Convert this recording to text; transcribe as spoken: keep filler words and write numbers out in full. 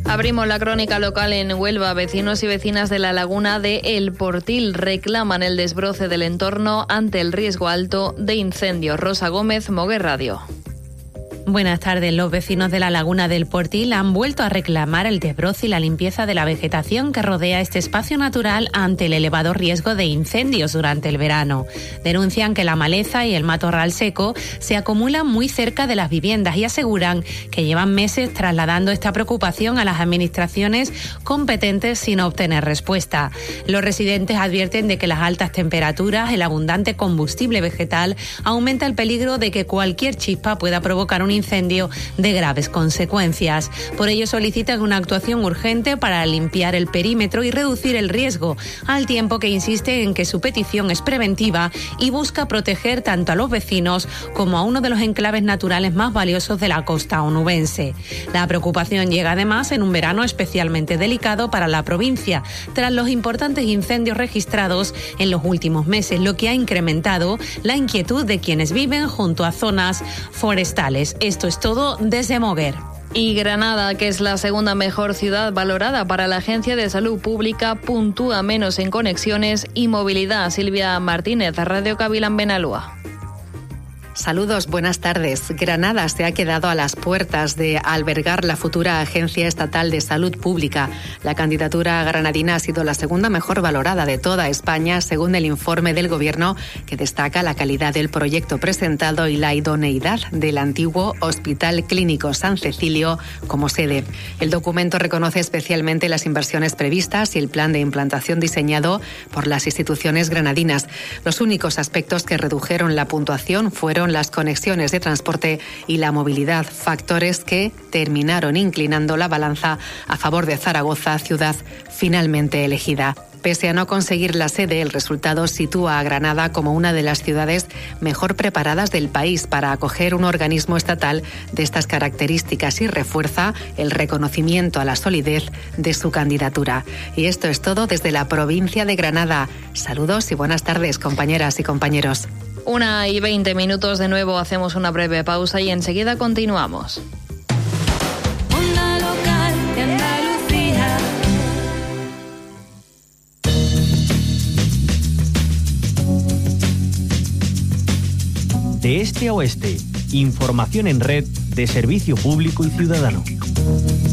Abrimos la crónica local en Huelva. Vecinos y vecinas de la laguna de El Portil reclaman el desbroce del entorno ante el riesgo alto de incendios. Rosa Gómez, Moguer Radio. Buenas tardes. Los vecinos de la laguna del Portil han vuelto a reclamar el desbroce y la limpieza de la vegetación que rodea este espacio natural ante el elevado riesgo de incendios durante el verano. Denuncian que la maleza y el matorral seco se acumulan muy cerca de las viviendas y aseguran que llevan meses trasladando esta preocupación a las administraciones competentes sin obtener respuesta. Los residentes advierten de que las altas temperaturas, el abundante combustible vegetal, aumenta el peligro de que cualquier chispa pueda provocar un incendio de graves consecuencias. Por ello solicitan una actuación urgente para limpiar el perímetro y reducir el riesgo, al tiempo que insiste en que su petición es preventiva y busca proteger tanto a los vecinos como a uno de los enclaves naturales más valiosos de la costa onubense. La preocupación llega además en un verano especialmente delicado para la provincia, tras los importantes incendios registrados en los últimos meses, lo que ha incrementado la inquietud de quienes viven junto a zonas forestales. Esto es todo desde Moguer. Y Granada, que es la segunda mejor ciudad valorada para la Agencia de Salud Pública, puntúa menos en conexiones y movilidad. Silvia Martínez, Radio Cabilán Benalúa. Saludos, buenas tardes. Granada se ha quedado a las puertas de albergar la futura Agencia Estatal de Salud Pública. La candidatura granadina ha sido la segunda mejor valorada de toda España, según el informe del Gobierno, que destaca la calidad del proyecto presentado y la idoneidad del antiguo Hospital Clínico San Cecilio como sede. El documento reconoce especialmente las inversiones previstas y el plan de implantación diseñado por las instituciones granadinas. Los únicos aspectos que redujeron la puntuación fueron las conexiones de transporte y la movilidad, factores que terminaron inclinando la balanza a favor de Zaragoza, ciudad finalmente elegida. Pese a no conseguir la sede, el resultado sitúa a Granada como una de las ciudades mejor preparadas del país para acoger un organismo estatal de estas características y refuerza el reconocimiento a la solidez de su candidatura. Y esto es todo desde la provincia de Granada. Saludos y buenas tardes, compañeras y compañeros. Una y veinte minutos de nuevo, hacemos una breve pausa y enseguida continuamos. Onda local de Andalucía. De este a oeste, información en red de servicio público y ciudadano.